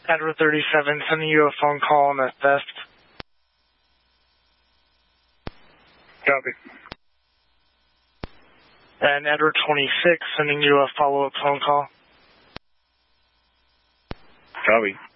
Edward 37, sending you a phone call on a theft. Copy. And Edward 26, sending you a follow-up phone call. Copy.